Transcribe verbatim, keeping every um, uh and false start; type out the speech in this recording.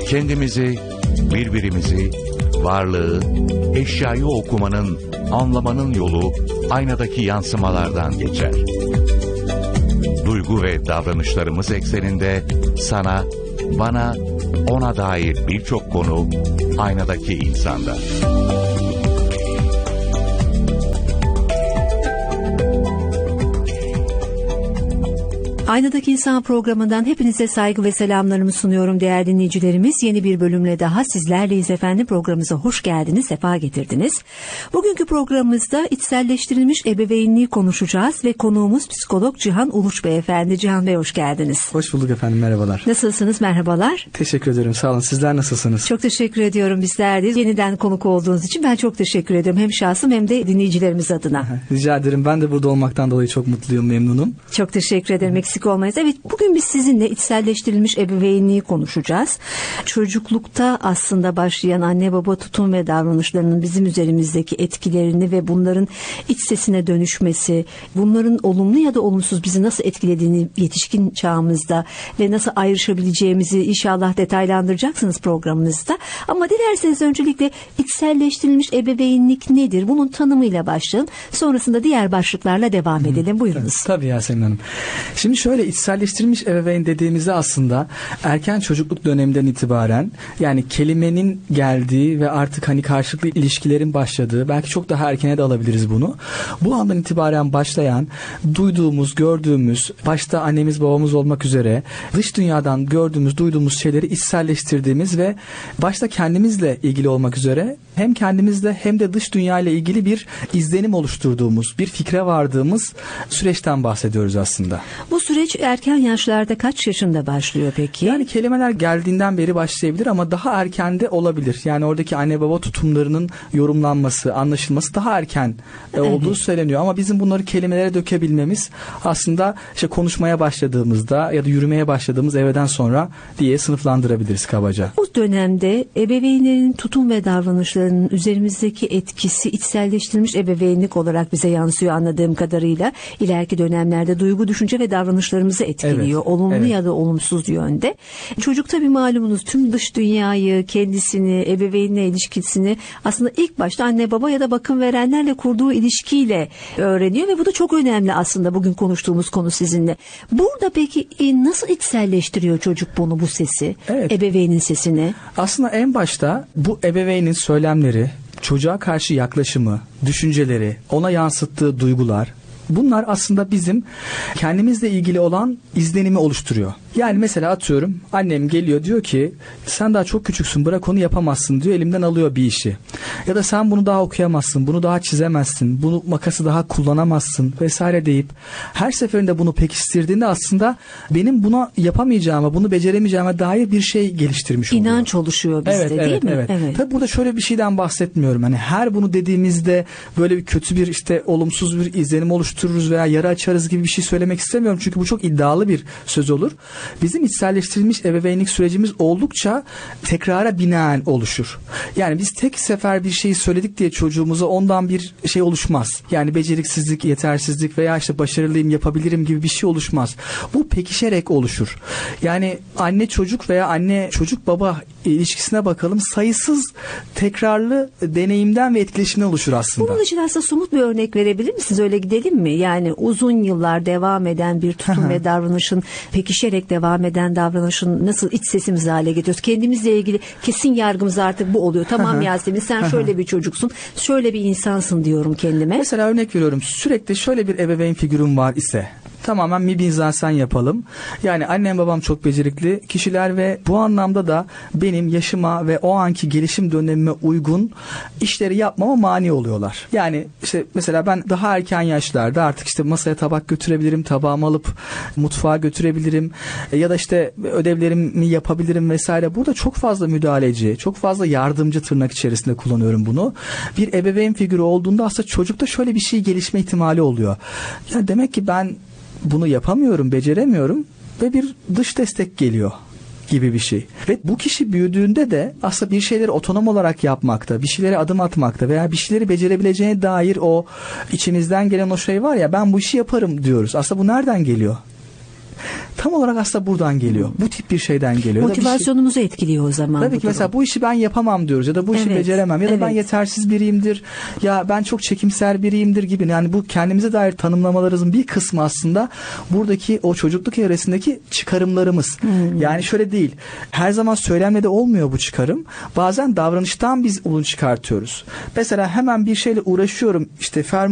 Kendimizi, birbirimizi, varlığı, eşyayı okumanın, anlamanın yolu aynadaki yansımalardan geçer. Duygu ve davranışlarımız ekseninde sana, bana, ona dair birçok konu aynadaki insanda. Aynadaki İnsan programından hepinize saygı ve selamlarımı sunuyorum değerli dinleyicilerimiz. Yeni bir bölümle daha sizlerleyiz efendim. Programımıza hoş geldiniz, sefa getirdiniz. Bugünkü programımızda içselleştirilmiş ebeveynliği konuşacağız ve konuğumuz psikolog Cihan Uluç Beyefendi. Cihan Bey hoş geldiniz. Hoş bulduk efendim, merhabalar. Nasılsınız, merhabalar? Teşekkür ederim, sağ olun. Sizler nasılsınız? Çok teşekkür ediyorum, bizler de. Yeniden konuk olduğunuz için ben çok teşekkür ediyorum. Hem şahsım hem de dinleyicilerimiz adına. Rica ederim, ben de burada olmaktan dolayı çok mutluyum, memnunum. Çok teşekkür ederim. Eksik olmayız. Evet, bugün biz sizinle içselleştirilmiş ebeveynliği konuşacağız. Çocuklukta aslında başlayan anne baba tutum ve davranışlarının bizim üzerimizdeki etkilerini ve bunların iç sesine dönüşmesi, bunların olumlu ya da olumsuz bizi nasıl etkilediğini yetişkin çağımızda ve nasıl ayrışabileceğimizi inşallah detaylandıracaksınız programınızda. Ama dilerseniz öncelikle içselleştirilmiş ebeveynlik nedir? Bunun tanımıyla başlayalım. Sonrasında diğer başlıklarla devam edelim. Buyurunuz. Tabii Yasemin Hanım. Şimdi şöyle, içselleştirilmiş ebeveyn dediğimizde aslında erken çocukluk döneminden itibaren, yani kelimenin geldiği ve artık hani karşılıklı ilişkilerin başladığı, belki çok daha erkene de alabiliriz bunu. Bu andan itibaren başlayan, duyduğumuz, gördüğümüz, başta annemiz babamız olmak üzere dış dünyadan gördüğümüz, duyduğumuz şeyleri içselleştirdiğimiz ve başta kendimizle ilgili olmak üzere hem kendimizle hem de dış dünya ile ilgili bir izlenim oluşturduğumuz, bir fikre vardığımız süreçten bahsediyoruz aslında. Bu süreç erken yaşlarda kaç yaşında başlıyor peki? Yani kelimeler geldiğinden beri başlayabilir ama daha erken de olabilir. Yani oradaki anne baba tutumlarının yorumlanması, anlaşılması daha erken evet. olduğu söyleniyor. Ama bizim bunları kelimelere dökebilmemiz aslında işte konuşmaya başladığımızda ya da yürümeye başladığımız evreden sonra diye sınıflandırabiliriz kabaca. Bu dönemde ebeveynlerin tutum ve davranışlarının üzerimizdeki etkisi içselleştirilmiş ebeveynlik olarak bize yansıyor anladığım kadarıyla. İleriki dönemlerde duygu, düşünce ve davranışlarımızı etkiliyor. Evet, olumlu evet. ya da olumsuz yönde. Çocuk tabii malumunuz tüm dış dünyayı, kendisini, ebeveynle ilişkisini aslında ilk başta anne baba ya da bakım verenlerle kurduğu ilişkiyle öğreniyor ve bu da çok önemli aslında bugün konuştuğumuz konu sizinle. Burada peki nasıl içselleştiriyor çocuk bunu, bu sesi, evet. ebeveynin sesini? Aslında en başta bu ebeveynin söylemleri, çocuğa karşı yaklaşımı, düşünceleri, ona yansıttığı duygular, bunlar aslında bizim kendimizle ilgili olan izlenimi oluşturuyor. Yani mesela atıyorum, annem geliyor diyor ki sen daha çok küçüksün, bırak onu, yapamazsın diyor, elimden alıyor bir işi. Ya da sen bunu daha okuyamazsın, bunu daha çizemezsin, bunu makası daha kullanamazsın vesaire deyip her seferinde bunu pekiştirdiğinde aslında benim buna yapamayacağıma, bunu beceremeyeceğime dair bir şey geliştirmiş oluyor. İnanç oluşuyor bizde, evet, değil evet, mi? Evet. Evet. Tabii burada şöyle bir şeyden bahsetmiyorum. Hani her bunu dediğimizde böyle bir kötü bir işte olumsuz bir izlenim oluştururuz veya yara açarız gibi bir şey söylemek istemiyorum. Çünkü bu çok iddialı bir söz olur. Bizim içselleştirilmiş ebeveynlik sürecimiz oldukça tekrara binaen oluşur. Yani biz tek sefer bir şeyi söyledik diye çocuğumuza ondan bir şey oluşmaz. Yani beceriksizlik, yetersizlik veya işte başarılıyım, yapabilirim gibi bir şey oluşmaz. Bu pekişerek oluşur. Yani anne çocuk veya anne çocuk baba ilişkisine bakalım, sayısız tekrarlı deneyimden ve etkileşimden oluşur aslında. Bunun için aslında somut bir örnek verebilir misiniz? Öyle gidelim mi? Yani uzun yıllar devam eden bir tutum ve davranışın, pekişerek devam eden davranışın nasıl iç sesimizi hale getiriyoruz? Kendimizle ilgili kesin yargımız artık bu oluyor. Tamam Yasemin, sen şöyle bir çocuksun, şöyle bir insansın diyorum kendime. Mesela örnek veriyorum, sürekli şöyle bir ebeveyn figürüm var ise, tamamen mibinzasen yapalım. Yani annem babam çok becerikli kişiler ve bu anlamda da benim yaşıma ve o anki gelişim dönemime uygun işleri yapmama mani oluyorlar. Yani işte mesela ben daha erken yaşlarda artık işte masaya tabak götürebilirim, tabağımı alıp mutfağa götürebilirim ya da işte ödevlerimi yapabilirim vesaire. Burada çok fazla müdahaleci, çok fazla yardımcı, tırnak içerisinde kullanıyorum bunu. Bir ebeveyn figürü olduğunda aslında çocukta şöyle bir şey gelişme ihtimali oluyor. Yani demek ki ben bunu yapamıyorum, beceremiyorum ve bir dış destek geliyor gibi bir şey. Ve bu kişi büyüdüğünde de aslında bir şeyleri otonom olarak yapmakta, bir şeylere adım atmakta veya bir şeyleri becerebileceğine dair o içimizden gelen o şey var ya, ben bu işi yaparım diyoruz. Aslında bu nereden geliyor? Tam olarak aslında buradan geliyor. Bu tip bir şeyden geliyor. Motivasyonumuzu etkiliyor o zaman. Tabii ki durum. mesela bu işi ben yapamam diyoruz ya da bu işi Evet, beceremem ya da evet. ben yetersiz biriyimdir ya ben çok çekimser biriyimdir gibi. Yani bu kendimize dair tanımlamalarımızın bir kısmı aslında buradaki o çocukluk evresindeki çıkarımlarımız. Hmm. Yani şöyle değil. Her zaman söylemle de olmuyor bu çıkarım. Bazen davranıştan biz bunu çıkartıyoruz. Mesela hemen bir şeyle uğraşıyorum. İşte fermuar